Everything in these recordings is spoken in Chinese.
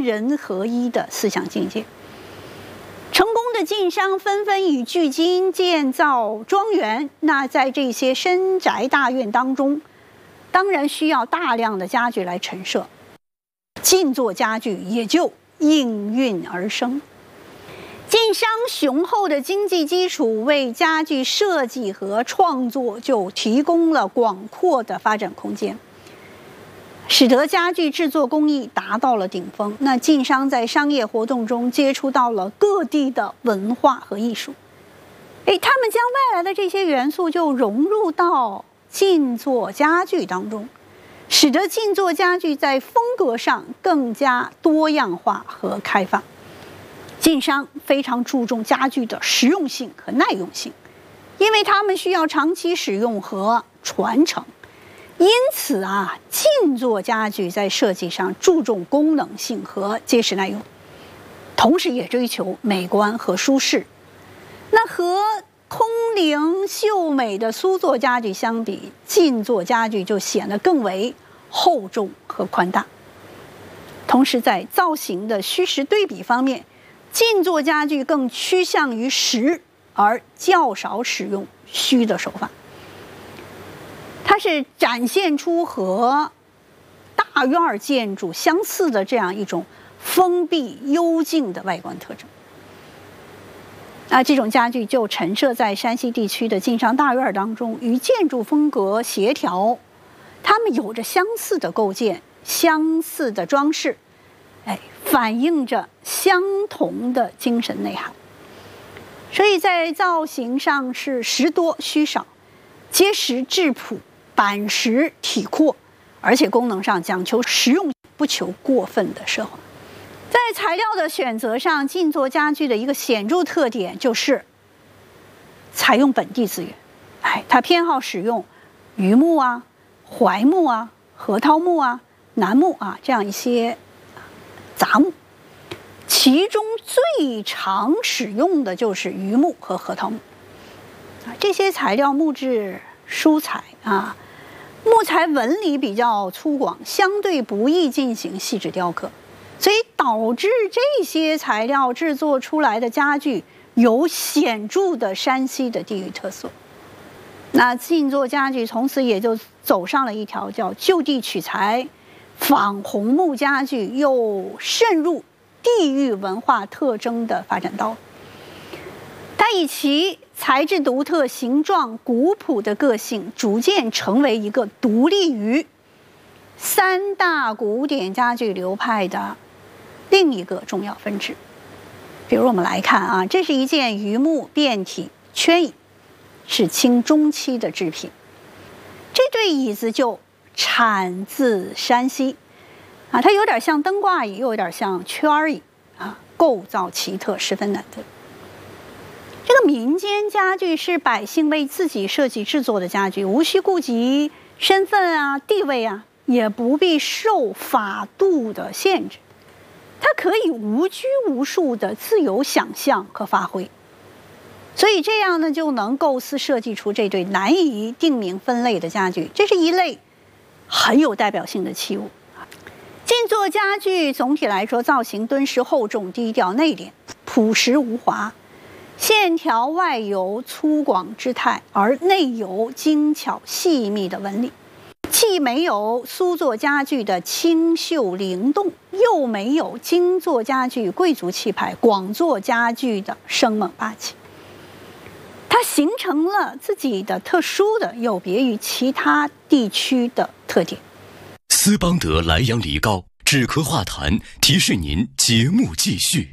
人合一的思想境界。成功的晋商纷纷以巨金建造庄园，那在这些深宅大院当中，当然需要大量的家具来陈设，晋作家具也就应运而生。晋商雄厚的经济基础为家具设计和创作就提供了广阔的发展空间，使得家具制作工艺达到了顶峰。那晋商在商业活动中接触到了各地的文化和艺术，他们将外来的这些元素就融入到晋作家具当中，使得晋作家具在风格上更加多样化和开放。晋商非常注重家具的实用性和耐用性，因为它们需要长期使用和传承。因此晋作家具在设计上注重功能性和结实耐用，同时也追求美观和舒适。那和空灵秀美的苏作家具相比，晋作家具就显得更为厚重和宽大。同时在造型的虚实对比方面，晋作家具更趋向于实，而较少使用虚的手法。它是展现出和大院建筑相似的这样一种封闭幽静的外观特征。这种家具就陈设在山西地区的晋商大院当中，与建筑风格协调，它们有着相似的构建、相似的装饰，反映着相同的精神内涵。所以在造型上是实多虚少，结实质朴，板实体阔，而且功能上讲求实用，不求过分的奢华。在材料的选择上，晋作家具的一个显著特点就是采用本地资源。它偏好使用榆木槐木核桃木楠木这样一些杂木，其中最常使用的就是榆木和核桃木。这些材料木质疏彩木材纹理比较粗犷，相对不易进行细致雕刻，所以导致这些材料制作出来的家具有显著的山西的地域特色。那晋作家具从此也就走上了一条叫就地取材、仿红木家具又渗入地域文化特征的发展道路。它以其材质独特、形状古朴的个性，逐渐成为一个独立于三大古典家具流派的另一个重要分支。比如我们来看这是一件榆木变体圈椅，是清中期的制品。这对椅子就产自山西它有点像灯挂椅，又有点像圈椅构造奇特，十分难得。这个民间家具是百姓为自己设计制作的家具，无需顾及身份地位也不必受法度的限制，它可以无拘无束的自由想象和发挥。所以这样呢，就能构思设计出这对难以定名分类的家具。这是一类很有代表性的器物。晋作家具总体来说造型敦实厚重、低调内敛、朴实无华，线条外有粗犷之态，而内有精巧细密的纹理，既没有苏作家具的清秀灵动，又没有京作家具贵族气派、广作家具的生猛霸气。它形成了自己的特殊的、有别于其他地区的特点。 斯邦德莱阳梨膏止咳化痰，提示您节目继续。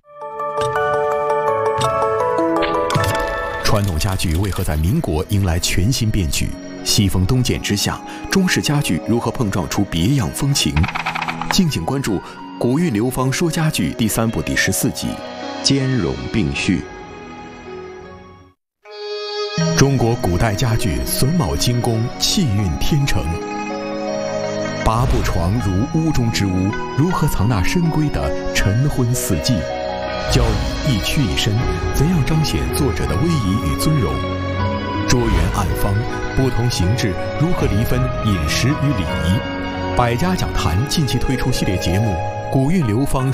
传统家具为何在民国迎来全新变局？西风东渐之下，中式家具如何碰撞出别样风情？敬请关注《古韵流芳说家具》第3部第14集，兼容并蓄。中国古代家具榫卯精工，气韵天成。八步床如屋中之屋，如何藏纳深闺的晨昏四季？交椅一屈一伸，怎样彰显作者的威仪与尊荣？桌圆案方，不同形制如何离分饮食与礼仪？百家讲坛近期推出系列节目《古韵流芳